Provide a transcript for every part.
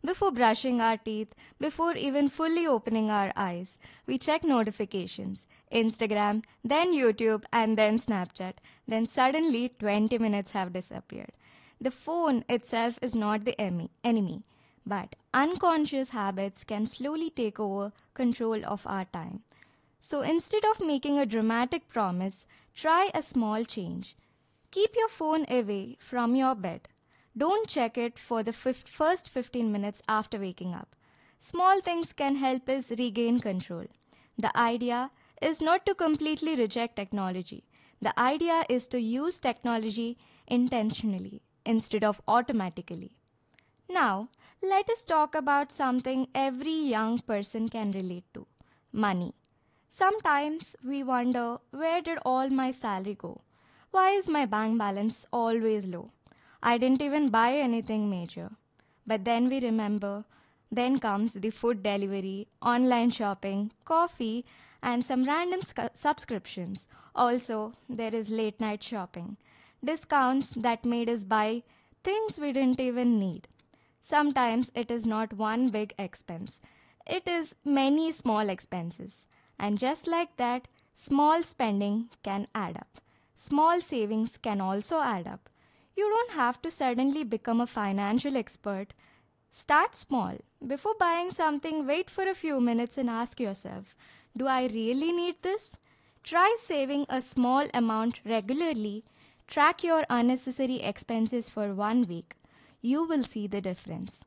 Before brushing our teeth, before even fully opening our eyes, we check notifications, Instagram, then YouTube, and then Snapchat. Then suddenly 20 minutes have disappeared. The phone itself is not the enemy, but unconscious habits can slowly take over control of our time. So instead of making a dramatic promise, try a small change. Keep your phone away from your bed. Don't check it for the first 15 minutes after waking up. Small things can help us regain control. The idea is not to completely reject technology. The idea is to use technology intentionally instead of automatically. Now, let us talk about something every young person can relate to: money. Sometimes we wonder, where did all my salary go? Why is my bank balance always low? I didn't even buy anything major. But then we remember, then comes the food delivery, online shopping, coffee, and some random subscriptions. Also, there is late night shopping, discounts that made us buy things we didn't even need. Sometimes it is not one big expense, it is many small expenses. And just like that, small spending can add up. Small savings can also add up. You don't have to suddenly become a financial expert. Start small. Before buying something, wait for a few minutes and ask yourself, do I really need this? Try saving a small amount regularly. Track your unnecessary expenses for 1 week. You will see the difference.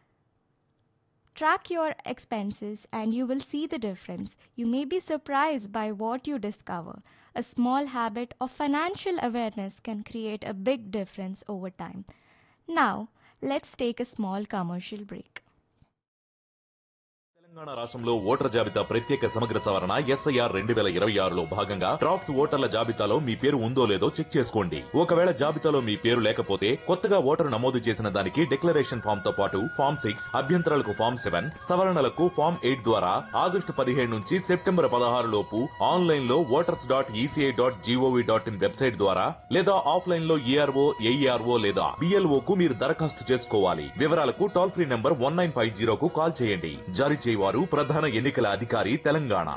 Track your expenses and you will see the difference. You may be surprised by what you discover. A small habit of financial awareness can create a big difference over time. Now, let's take a small commercial break. Telangana రాష్ట్రంలో ఓటర్ల జాబితా ప్రత్యేక సమగ్ర సవరణ SIR 2026లో భాగంగా drafts ఓటర్ల జాబితాలో మీ పేరు ఉందో లేదో చెక్ చేసుకోండి. ఒకవేళ జాబితాలో మీ పేరు లేకపోతే కొత్తగా ఓటరు నమోదు చేసిన దానికి డిక్లరేషన్ ఫామ్ తో పాటు ఫామ్ 6, అభ్యంతరాలకు ఫామ్ 7, సవరణలకు ఫామ్ 8 ద్వారా ఆగస్టు 17 నుంచి సెప్టెంబర్ 16 లోపు ఆన్లైన్ లో voters.eci.gov.in వెబ్సైట్ ద్వారా లేదా ఆఫ్లైన్ లో ఈఆర్ఓ, ఏఈఆర్ఓ లేదా బిఎల్ఓ కు మీరు దరఖాస్తు చేసుకోవాలి. వివరాలకు టోల్ ఫ్రీ నంబర్ 1950 కు కాల్ చేయండి. జారీ చేయవారు ప్రధాన ఎన్నికల అధికారి Telangana.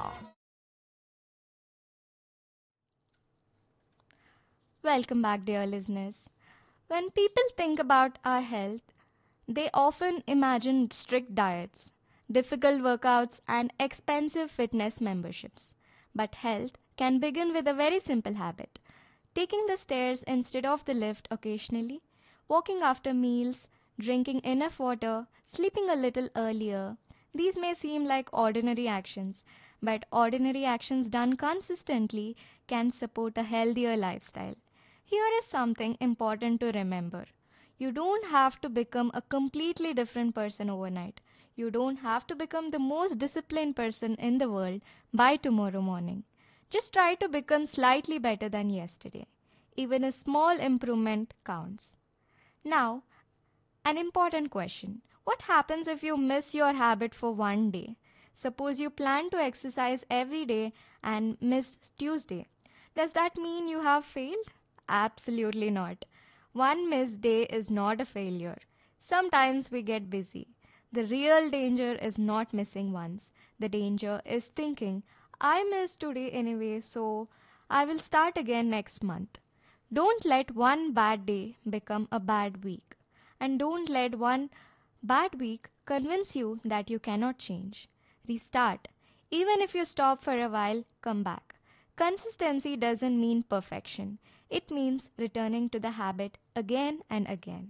Welcome back, dear listeners. When people think about our health, they often imagine strict diets, difficult workouts, and expensive fitness memberships. But health can begin with a very simple habit: taking the stairs instead of the lift occasionally, walking after meals, drinking enough water, sleeping a little earlier. These may seem like ordinary actions, but ordinary actions done consistently can support a healthier lifestyle. Here is something important to remember. You don't have to become a completely different person overnight. You don't have to become the most disciplined person in the world by tomorrow morning. Just try to become slightly better than yesterday. Even a small improvement counts. Now, an important question: what happens if you miss your habit for one day? Suppose you plan to exercise every day and miss Tuesday. Does that mean you have failed? Absolutely not. One missed day is not a failure. Sometimes we get busy. The real danger is not missing once. The danger is thinking, I missed today anyway, so I will start again next month. Don't let one bad day become a bad week. And don't let one bad week convince you that you cannot change. Restart. Even if you stop for a while, come back. Consistency doesn't mean perfection. It means returning to the habit again and again.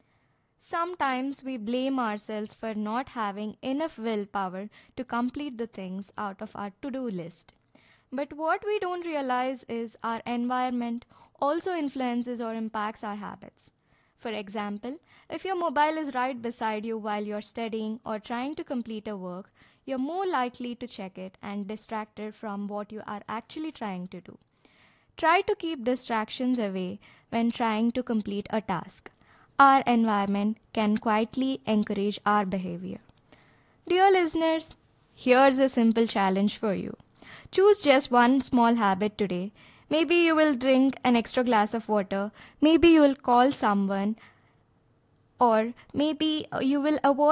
Sometimes we blame ourselves for not having enough willpower to complete the things out of our to-do list. But what we don't realize is our environment also influences or impacts our habits. For example, if your mobile is right beside you while you're studying or trying to complete a work, you're more likely to check it and distracted from what you are actually trying to do. Try to keep distractions away when trying to complete a task. Our environment can quietly encourage our behavior. Dear listeners, here's a simple challenge for you. Choose just one small habit today. Maybe you will drink an extra glass of water. Maybe you will call someone. Or maybe you will avoid